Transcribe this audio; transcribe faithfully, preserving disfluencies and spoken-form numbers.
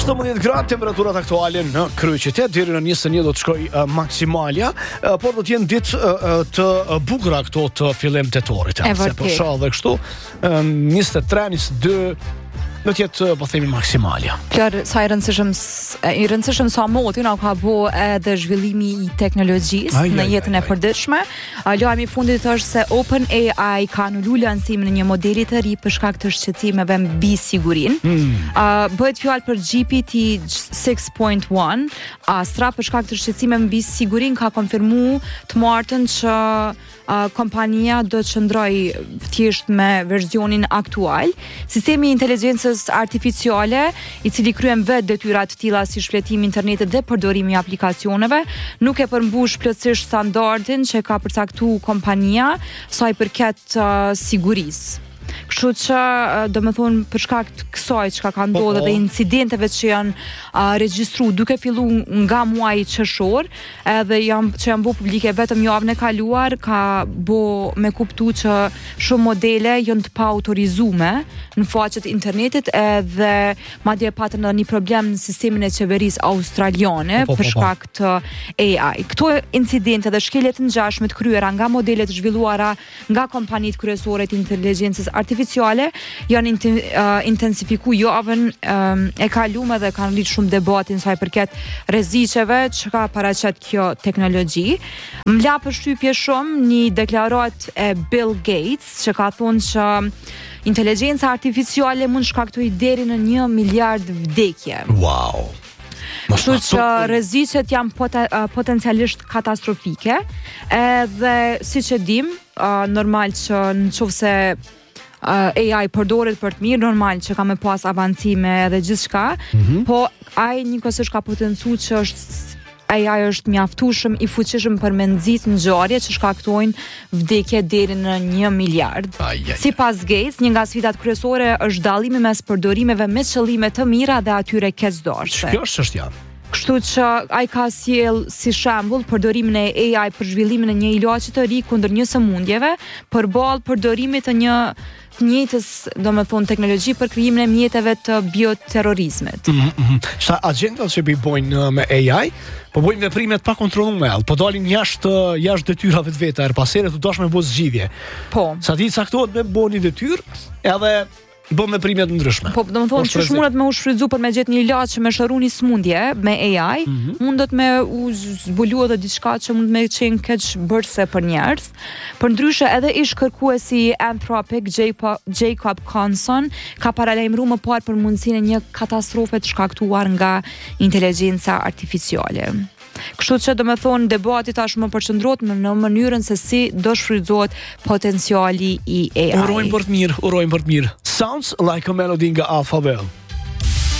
shtatëmbëdhjetë gradë temperaturat aktuale në kryeqytet, deri në njëzet e një do të shkoj uh, maksimalja, uh, por do të jenë ditë uh, të uh, bukura këto të fillim tetorit. E Se po shoh edhe kështu, uh, njëzet e tre, njëzet e dy do të jetë, po themi, maksimalja. Klar, sa i rëndësishëm, i rëndësishëm sa moti na ka bo edhe zhvillimi i teknologjisë në jetën e përditshme. Lajmi i fundit është se OpenAI ka anulu lancimin e një modeli të ri për shkak të shqetësimeve mbi sigurinë. Mm. Uh, bëhet fjalë për G P T six point one. Astra për shkak të shqetësimeve mbi sigurinë ka konfirmuar të martën që uh, kompania do të qëndrojë thjesht me versionin aktual. Sistemi i inteligjencës artificiale, i cili kryen vetë detyra të tilla si shpletimi i internetit dhe përdorimi i aplikacioneve, nuk e përmbush plotësisht standardin që ka përcaktuar kompania sa i përket uh, sigurisë. Kështu që, do me thonë, për shkak të kësaj që ka ndodhur dhe incidenteve që janë uh, regjistruar duke filluar nga muaji qershor, edhe janë që janë bu publike vetëm javën e kaluar, ka bo me kuptu që shumë modele janë të pa autorizume në faqet e internetit, edhe madje patën edhe një problem në sistemin e qeverisë australiane po, po, po, për shkak të A I. Këto incidente dhe shkelje të ngjashme të kryera nga modele të zhvilluara nga kompanitë kryesore të inteligjencës artificiale janë uh, intensifiku javën um, e kalume dhe kanë rritë shumë debatin sa i përket rreziqeve që ka paraqet kjo teknologji. M'la përshtypje shumë një deklarat e Bill Gates që ka thonë që inteligjenca artificiale mund shkaktoj deri në një miliard vdekje. Wow! Kështu që rreziqet janë poten, uh, potencialisht katastrofike, edhe siç e dim, uh, normal që nëse Uh, A I përdoret për të mirë, normal që ka me pas avancime edhe gjithçka, mm-hmm. po ai njëkohësisht ka potencu që është A I është mjaftueshëm i fuqishëm për me nxit ngjarje që shkaktojnë vdekje deri në një miliard. Sipas Gates, një nga sfidat kryesore është dallimi mes përdorimeve me qëllime të mira dhe atyre keqdorshme. Kjo është çështja. Kështu që ai ka sjell si shembull përdorimin e A I për zhvillimin e një ilaçi të ri kundër një sëmundjeve, përballë përdorimit të një të njëjtës, domethënë, teknologji për krijimin e mjeteve të bioterrorizmit. Mm-hmm. Sa agjentat që bojnë me A I, po bojnë veprime të pakontrolluara, po dalin jashtë jashtë detyrave të veta, her pas here të dashme bëj zgjidhje. Po. Sa ti caktohet me bëni detyrë, edhe i bën veprime të ndryshme. Po, domethënë, çish mundet me u shfrytzu për me gjetë një ilaç që me shëroni smundje me A I, mm-hmm. mundet me u zbulu edhe diçka që mund me qenë keq bërse për njerëz. Përndryshe edhe ish kërkuesi Anthropic Jacob, Jacob Conson ka paralajmëruar më parë për mundësinë e një katastrofe të shkaktuar nga inteligjenca artificiale. Kështu që do me thonë debati tashmë përqendrohet në mënyrën se si do shfrytëzohet potenciali i A I. Urojmë për të mirë, urojmë për të mirë. Sounds like a melody nga Alpha Bell.